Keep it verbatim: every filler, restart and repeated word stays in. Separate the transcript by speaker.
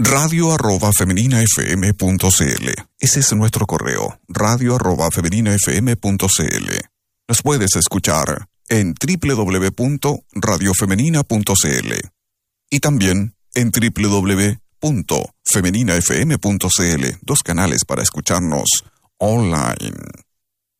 Speaker 1: radio arroba femenina f m punto c l. Ese es nuestro correo, radio arroba femenina f m punto c l. Nos puedes escuchar en doble u doble u doble u punto radio femenina punto c l y también en doble u doble u doble u punto femenina f m punto c l, dos canales para escucharnos online.